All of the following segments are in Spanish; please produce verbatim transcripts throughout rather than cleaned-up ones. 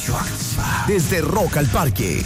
Radioactiva desde Rock al Parque.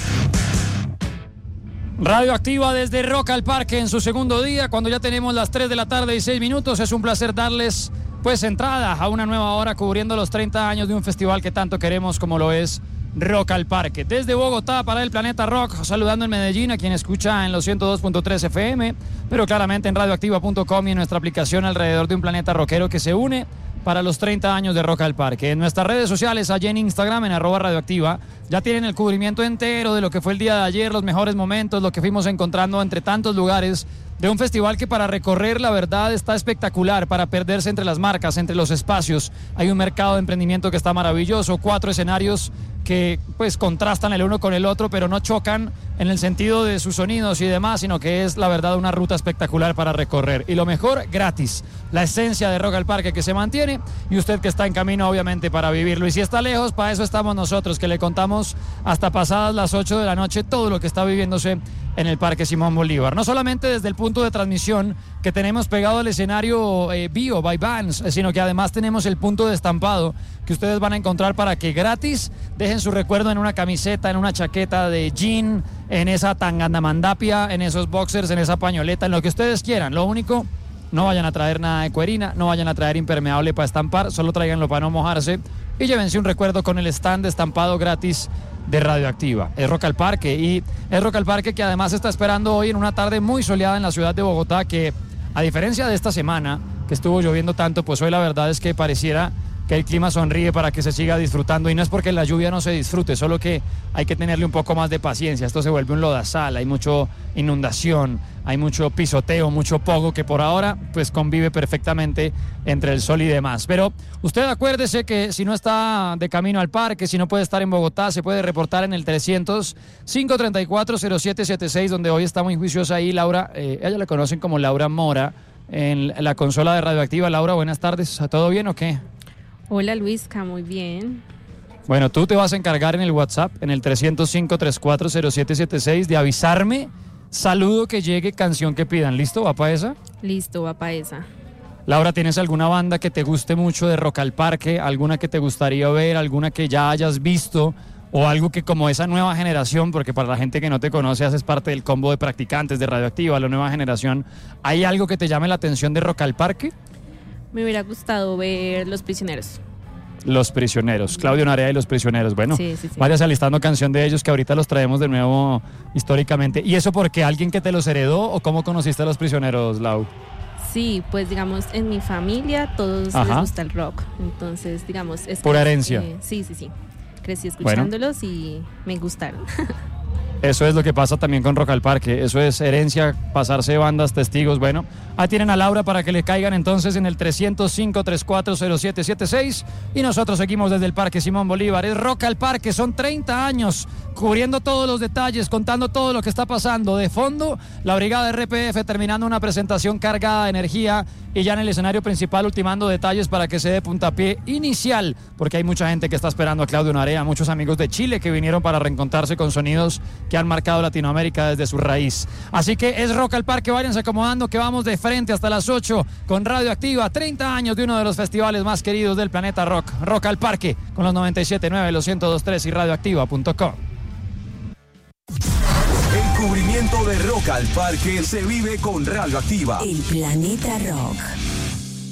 Radioactiva desde Rock al Parque en su segundo día, cuando ya tenemos las tres de la tarde y seis minutos. Es un placer darles pues entrada a una nueva hora cubriendo los treinta años de un festival que tanto queremos como lo es Rock al Parque. Desde Bogotá para el Planeta Rock, saludando en Medellín a quien escucha en los ciento dos punto tres F M, pero claramente en radioactiva punto com y en nuestra aplicación alrededor de un planeta rockero que se une para los treinta años de Rock al Parque. En nuestras redes sociales, allí en Instagram, en arroba radioactiva, ya tienen el cubrimiento entero de lo que fue el día de ayer, los mejores momentos, lo que fuimos encontrando entre tantos lugares de un festival que para recorrer, la verdad, está espectacular, para perderse entre las marcas, entre los espacios. Hay un mercado de emprendimiento que está maravilloso, cuatro escenarios que pues contrastan el uno con el otro, pero no chocan en el sentido de sus sonidos y demás, sino que es la verdad una ruta espectacular para recorrer. Y lo mejor, gratis. La esencia de Rock al Parque que se mantiene y usted que está en camino obviamente para vivirlo. Y si está lejos, para eso estamos nosotros, que le contamos hasta pasadas las ocho de la noche todo lo que está viviéndose en el Parque Simón Bolívar. No solamente desde el punto de transmisión que tenemos pegado al escenario eh, Bio by Bands, sino que además tenemos el punto de estampado que ustedes van a encontrar para que gratis dejen su recuerdo en una camiseta, en una chaqueta de jean, en esa tangamandapia, en esos boxers, en esa pañoleta, en lo que ustedes quieran. Lo único, no vayan a traer nada de cuerina, no vayan a traer impermeable para estampar, solo tráiganlo para no mojarse y llévense un recuerdo con el stand de estampado gratis de Radioactiva. Es Rock al Parque y es Rock al Parque que además está esperando hoy en una tarde muy soleada en la ciudad de Bogotá, que a diferencia de esta semana que estuvo lloviendo tanto, pues hoy la verdad es que pareciera que el clima sonríe para que se siga disfrutando, y no es porque la lluvia no se disfrute, solo que hay que tenerle un poco más de paciencia. Esto se vuelve un lodazal, hay mucho inundación, hay mucho pisoteo, mucho pogo que por ahora pues convive perfectamente entre el sol y demás. Pero usted acuérdese que si no está de camino al parque, si no puede estar en Bogotá, se puede reportar en el trescientos, cinco treinta y cuatro, cero siete setenta y seis, donde hoy está muy juiciosa ahí Laura, eh, ella la conocen como Laura Mora, en la consola de Radioactiva. Laura, buenas tardes, ¿todo bien o qué? Hola Luisca, muy bien. Bueno, tú te vas a encargar en el WhatsApp, en el trescientos cinco treinta y cuatro cero siete setenta y seis, de avisarme, saludo que llegue, canción que pidan. ¿Listo? ¿Va para esa? Listo, va para esa. Laura, ¿tienes alguna banda que te guste mucho de Rock al Parque? ¿Alguna que te gustaría ver? ¿Alguna que ya hayas visto? ¿O algo que como esa nueva generación, porque para la gente que no te conoce haces parte del combo de practicantes de Radioactiva, la nueva generación, ¿hay algo que te llame la atención de Rock al Parque? Me hubiera gustado ver Los Prisioneros. Los Prisioneros, Claudio Narea y Los Prisioneros. Bueno, sí, sí, sí. Vayas alistando canción de ellos que ahorita los traemos de nuevo históricamente. ¿Y eso porque alguien que te los heredó o cómo conociste a Los Prisioneros, Lau? Sí, pues digamos en mi familia todos Ajá. les gusta el rock, entonces digamos... Es Por que, herencia. Eh, sí, sí, sí. Crecí escuchándolos bueno. Y me gustaron. Eso es lo que pasa también con Rock al Parque, eso es herencia, pasarse bandas, testigos. Bueno, ahí tienen a Laura para que le caigan entonces en el trescientos cinco treinta y cuatro cero siete setenta y seis, y nosotros seguimos desde el Parque Simón Bolívar. Es Rock al Parque, son treinta años cubriendo todos los detalles, contando todo lo que está pasando. De fondo, la Brigada R P F terminando una presentación cargada de energía, y ya en el escenario principal ultimando detalles para que se dé puntapié inicial, porque hay mucha gente que está esperando a Claudio Narea, muchos amigos de Chile que vinieron para reencontrarse con sonidos que han marcado Latinoamérica desde su raíz. Así que es Rock al Parque, váyanse acomodando que vamos de frente hasta las ocho con Radioactiva, treinta años de uno de los festivales más queridos del planeta rock. Rock al Parque con los noventa y siete punto nueve, los ciento dos punto tres y radioactiva punto com. El cubrimiento de Rock al Parque se vive con Radioactiva. El planeta rock.